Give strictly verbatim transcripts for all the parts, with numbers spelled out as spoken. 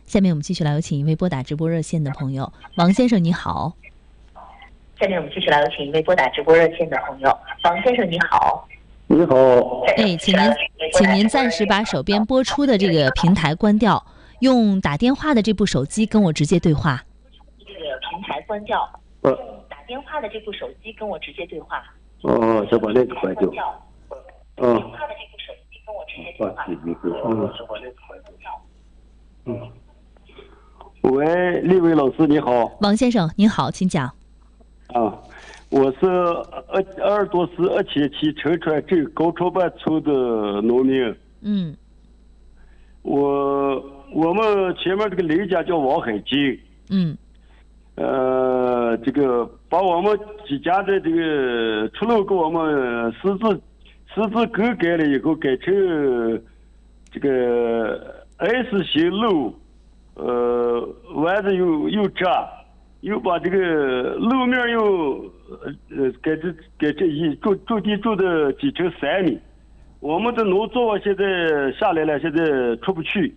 下面我们继续来有请一位拨打直播热线的朋友，王先生你好。 下面我们继续来有请一位拨打直播热线的朋友，王先生你好。 你好。 哎，请您，请您暂时把手边播出的这个平台关掉，用打电话的这部手机跟我直接对话。 这个平台关掉， 呃， 打电话的这部手机跟我直接对话。 哦，先把那个关掉。嗯。 电话的这部手机跟我直接对话。 嗯。嗯。喂，立伟老师你好。 王先生您好，请讲。 啊，我是鄂鄂尔多斯鄂切旗城川镇高潮班村的农民。 嗯。 我我们前面这个邻家叫王海金。 嗯。 呃，这个把我们几家的这个出路给我们私自私自更改了以后，改成这个 S 型路，呃，弯子又又窄，又把这个路面又呃改成改成一筑筑地筑的几成三米，我们的农作现在下来了，现在出不去。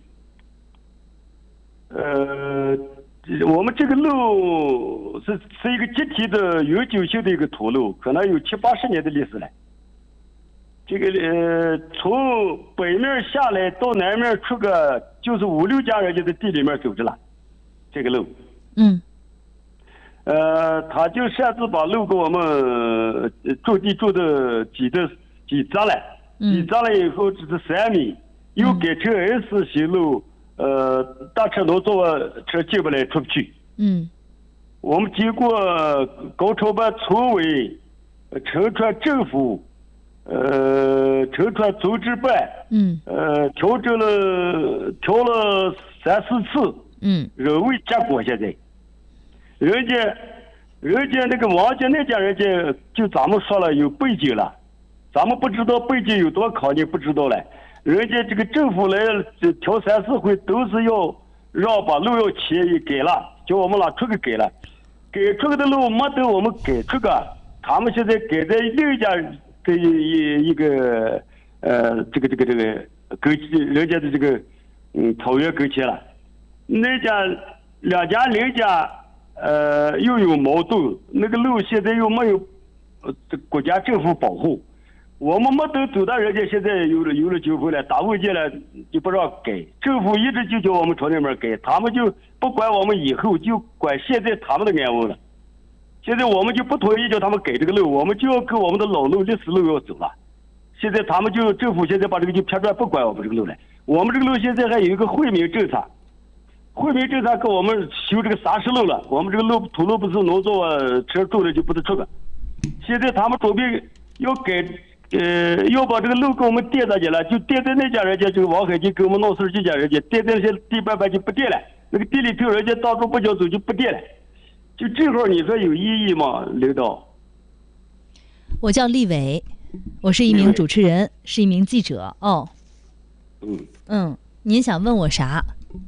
呃。我们这个路是是一个集体的永久性的一个土路，可能有七八十年的历史了。这个呃，从北面下来到南面出个就是五六家人家的地里面走着了，这个路。 嗯。 呃，他就擅自把路给我们筑地筑的挤的挤窄了，挤窄了以后只是三米，又改成 S 型路。呃，大车农作车进不来，出不去。 嗯， 我们经过高潮班村委、城川政府、呃，城川组织办， 嗯， 呃，调整了调了三四次， 嗯， 仍未结果。现在，人家，人家那个王家那家人家就咱们说了有背景了，咱们不知道背景有多靠你不知道了。人家这个政府来调三四回，都是要让把路要迁移改了，叫我们拿出去改了，改出去的路没等我们改出个，他们现在改在另一家的一一个呃这个这个这个跟人家的这个嗯草原跟前了，那家两家邻家呃又有矛盾，那个路现在又没有呃国家政府保护。我们没等走到人家现在有了有了纠纷了，打问件了就不让改，政府一直就叫我们朝那边改，他们就不管我们以后，就管现在他们的安危了。现在我们就不同意叫他们改这个路，我们就要跟我们的老路历史路要走了。现在他们就政府现在把这个就撇出来不管我们这个路了。我们这个路现在还有一个惠民政策，惠民政策给我们修这个砂石路了，我们这个路土路不是农作车种的就不得出个。现在他们准备要改。呃，要把这个路给我们垫上去了，就垫在那家人家，这个王海金给我们闹事这家人家，垫在那些地板板就不垫了，那个地里头人家当初不交走就不垫了，就正好你说有意义吗，领导？ 我叫立伟，我是一名主持人，是一名记者。哦， 嗯嗯，您想问我啥？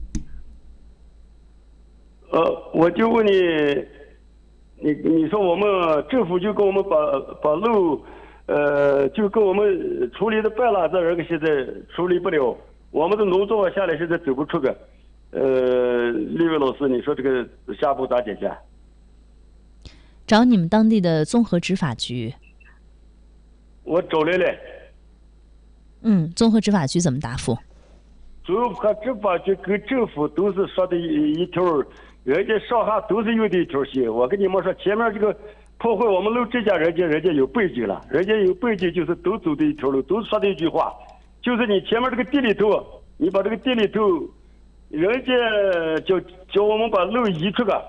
呃，我就问你，你你说我们政府就给我们把把路。呃，就跟我们处理的办了，这人现在处理不了，我们的农作下来现在走不出个。呃，立伟老师，你说这个下步咋解决？ 找你们当地的综合执法局。 我找来了。 嗯，综合执法局怎么答复？ 综合执法局跟政府都是说的一一条，人家上下都是有的一条线。我跟你们说，前面这个。破坏我们路这家人家人家有背景了，人家有背景就是都走的一条路，都说的一句话，就是你前面这个地里头，你把这个地里头，人家叫叫我们把路移出个，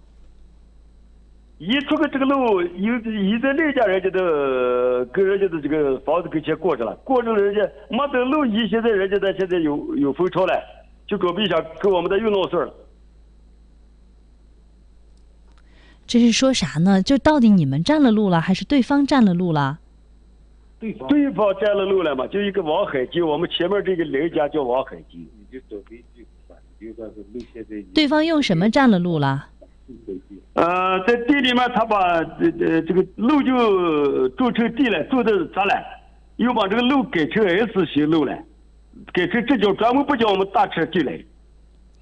移出个这个路移移在另一家人家的跟人家的这个房子跟前过着了，过着人家没等路移，现在人家在现在有有风潮了，就准备想跟我们这又闹事了。 这是说啥呢？就到底你们占了路了，还是对方占了路了？ 对方对方占了路了嘛？就一个王海金，我们前面这个邻家叫王海金，你就准备去管，就说是路现在。 对方用什么占了路了？ 呃，在地里面，他把呃呃这个路就做成地了，做的咋了？又把这个路改成 S 型路了，改成这叫专门不叫我们大车进来。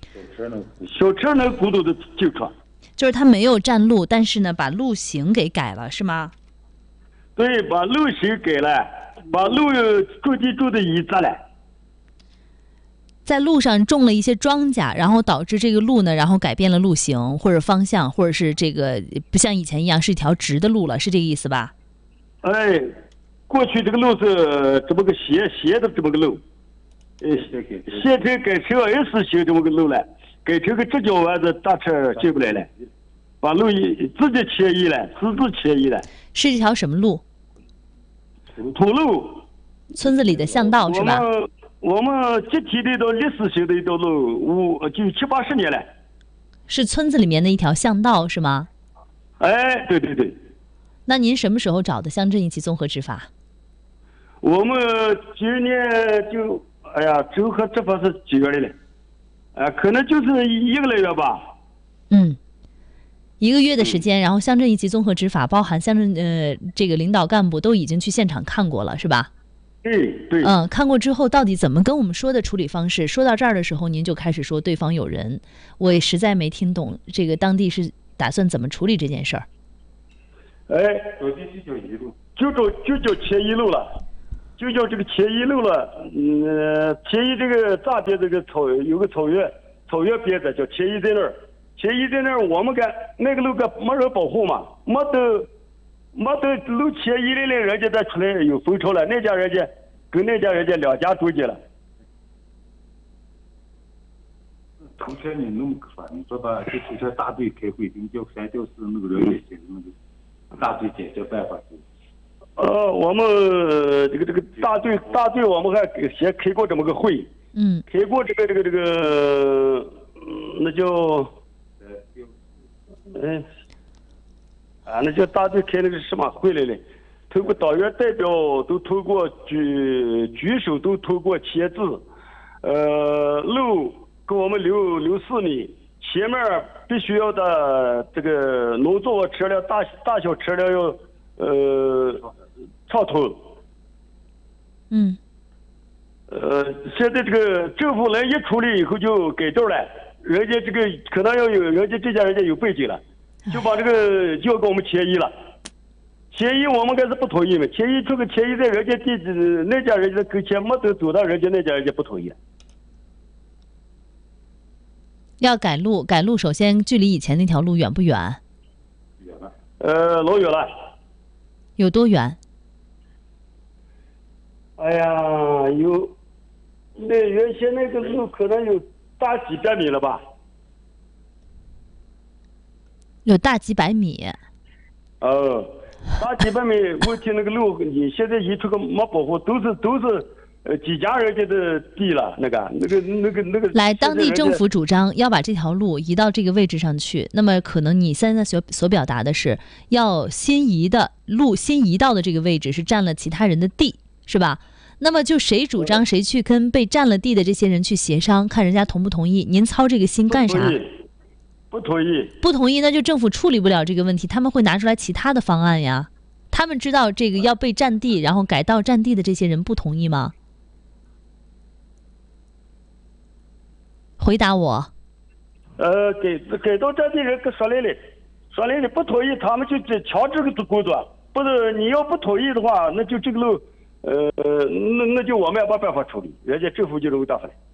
小车那个轱辘的旧车。 就是他没有占路，但是呢，把路型给改了，是吗？ 对，把路型改了，把路驻地住的移植了。 在路上种了一些庄稼，然后导致这个路呢，然后改变了路型或者方向，或者是这个不像以前一样是一条直的路了，是这个意思吧？ 哎，过去这个路是这么个斜斜的这么个路，呃，现在改成 S 型这么个路了，改成个直角弯的大车进不来了，把路直接迁移了，私自迁移了。 是一条什么路？ 土路。 村子里的巷道是吧？ 我们我们集体的一道历史性的一道路，五就七八十年了。 是村子里面的一条巷道是吗？ 哎，对对对。 那您什么时候找的乡镇一起综合执法？ 我们今年就哎呀，综合执法是几月的嘞？啊，可能就是一个来月吧。 嗯，一个月的时间，然后乡镇一级综合执法，包含乡镇呃这个领导干部都已经去现场看过了，是吧？ 对对。 嗯，看过之后，到底怎么跟我们说的处理方式？说到这儿的时候，您就开始说对方有人，我也实在没听懂这个当地是打算怎么处理这件事儿。 哎，就叫一路，就叫就叫迁移路了，就叫这个迁移路了。嗯，迁移这个大边这个草有个草原，草原边的叫迁移在那儿，迁移在那儿，我们干那个路干没人保护嘛，没得没得路迁移的了，人家再出来有风潮了，那家人家跟那家人家两家中间了。 从前你那么可你说吧，就从前大队开会，你叫三教师那个人也写那个大队解决办法。 呃，我们这个这个大队大队，我们还先开过这么个会， 嗯， 开过这个这个这个，那叫，嗯，啊，那叫大队开那个什么会来了？透过党员代表都透过举举手都透过签字，呃，路给我们留留四米，前面必须要的这个农作物车辆大大小车辆要呃畅通。 嗯。 呃，现在这个政府来一处理以后就改道了，人家这个可能要有人家这家人家有背景了，就把这个交给我们迁移了。迁移我们该是不同意嘛，迁移这个迁移在人家地址那家人家跟前没得走到人家那家人家不同意。 要改路，改路首先距离以前那条路远不远？ 远了。 呃，老远了。 有多远？ 哎呀，有，那原先那个路可能有大几百米了吧？ 有大几百米。 哦，大几百米，问题那个路你现在一出个没保护，都是都是呃几家人家的地了，那个那个那个那个。 来，当地政府主张要把这条路移到这个位置上去，那么可能你现在所所表达的是要新移的路，新移到的这个位置是占了其他人的地，是吧？那么就谁主张谁去跟被占了地的这些人去协商，看人家同不同意。您操这个心干啥？ 不同意。 不同意，那就政府处理不了这个问题，他们会拿出来其他的方案呀。他们知道这个要被占地，然后改道占地的这些人不同意吗？回答我。 呃，改改道占地人跟说来了，说来了不同意，他们就强制个工作。不是你要不同意的话，那就这个路。呃，那那就我们要把办法处理，人家政府就能够答复来。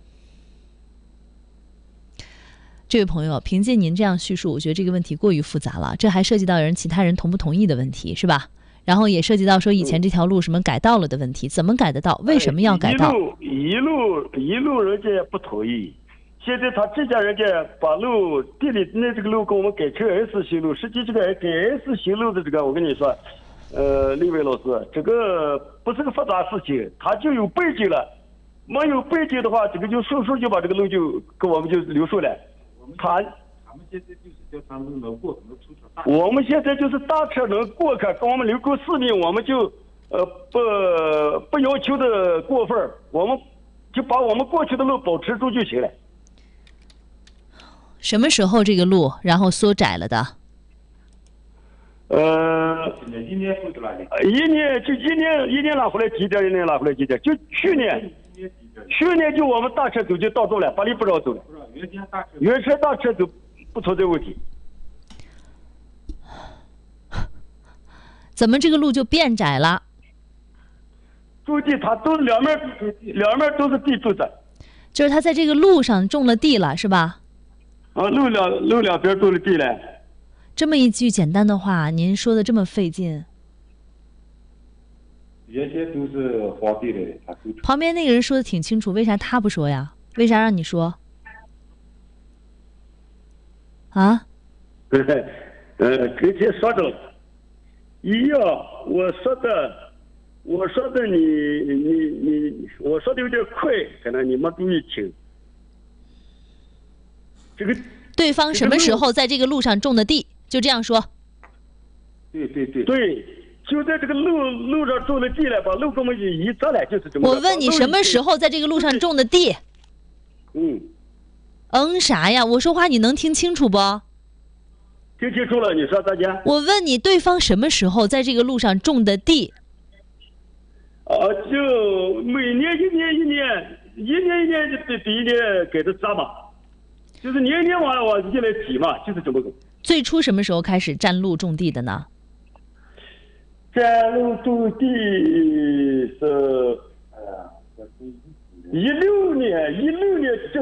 这位朋友，凭借您这样叙述，我觉得这个问题过于复杂了，这还涉及到人其他人同不同意的问题，是吧？然后也涉及到说以前这条路什么改道了的问题，怎么改得到？为什么要改道？ 一路一路一路，人家不同意。现在他这家人家把路地里那这个路给我们改成 S 型路，实际这个改 S 型路的这个，我跟你说。呃，另外老师，这个不是个复杂事情，他就有背景了，没有背景的话，这个就顺顺就把这个路就给我们就留出来。他他们现在就是叫他们能过，能出大。 我们现在就是大车能过去，给我们留够四米，我们就呃不不要求的过分，我们就把我们过去的路保持住就行了。 什么时候这个路然后缩窄了的？ 呃， 一年后的哪里？ 一年就一年一年拿回来几点，一年拿回来几点，就去年， 去年就我们大车走就到这了，把你不让走了。 不是原先大车原车大车走不存在问题。 怎么这个路就变窄了？ 种地它都两面两面都是地种的， 就是他在这个路上种了地了，是吧？ 啊，路两路两边种了地了。 这么一句简单的话，您说的这么费劲。 原先都是荒地的，他都旁边那个人说的挺清楚，为啥他不说呀？为啥让你说？啊？ 呃，之前说着了，一样，我说的，我说的你你你，我说的有点快，可能你没注意听。这个对方什么时候在这个路上种的地？就这样说。 对对对对，就在这个路路上种了地了，把路给我们移折了，就是这么。 我问你什么时候在这个路上种的地？ 嗯， 嗯啥呀？我说话你能听清楚不？ 听清楚了，你说大家。 我问你，对方什么时候在这个路上种的地？ 啊，就每年一年一年，一年一年就比比一年给他扎嘛，就是年年往往进来挤嘛，就是这么个。 最初什么时候开始占路种地的呢？ 占路种地是， 哎呀，我是一六年，一六年就。